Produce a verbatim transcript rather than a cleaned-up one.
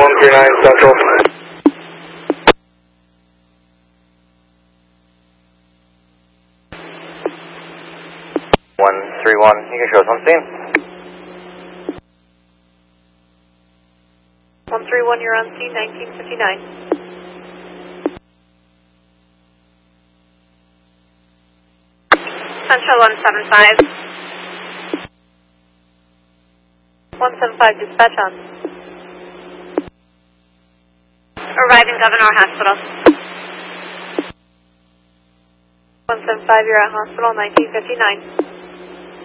one three nine Central. one three one, you can show us on scene. one three one, you're on scene, nineteen fifty-nine. Central one seven five. one seven five, dispatch on. Arriving Governor Hospital. one seven five, you're at hospital, nineteen fifty-nine.